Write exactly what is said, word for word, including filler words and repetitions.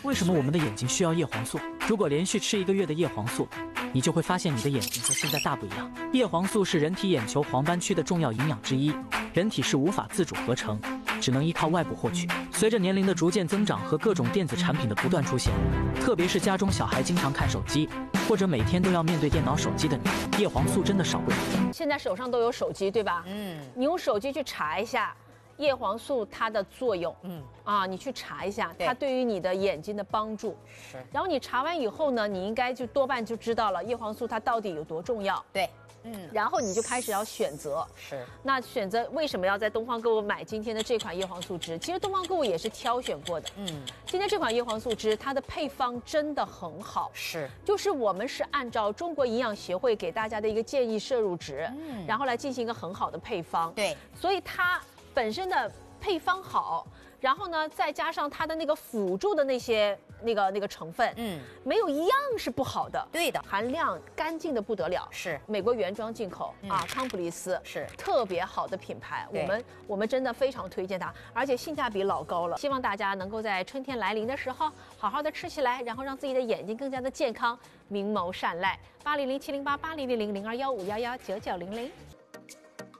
为什么我们的眼睛需要叶黄素？如果连续吃一个月的叶黄素，你就会发现你的眼睛和现在大不一样。叶黄素是人体眼球黄斑区的重要营养之一，人体是无法自主合成，只能依靠外部获取。随着年龄的逐渐增长和各种电子产品的不断出现，特别是家中小孩经常看手机，或者每天都要面对电脑、手机的你，叶黄素真的少不了。 现在手上都有手机，对吧？嗯，你用手机去查一下叶黄素它的作用，嗯啊，你去查一下它对于你的眼睛的帮助。是，然后你查完以后呢，你应该就多半就知道了叶黄素它到底有多重要。对。嗯，然后你就开始要选择，是那选择为什么要在东方购物买今天的这款叶黄素汁？其实东方购物也是挑选过的，嗯，今天这款叶黄素汁它的配方真的很好，是就是我们是按照中国营养协会给大家的一个建议摄入值，嗯，然后来进行一个很好的配方，对，所以它本身的配方好，然后呢再加上它的那个辅助的那些。那个那个成分，嗯，没有一样是不好的，对的，含量干净的不得了，是美国原装进口、嗯、啊，康普利斯是特别好的品牌，我们我们真的非常推荐它，而且性价比老高了。希望大家能够在春天来临的时候，好好的吃起来，然后让自己的眼睛更加的健康，明眸善睐。八零零七零八八零零零零二幺五幺幺九九零零。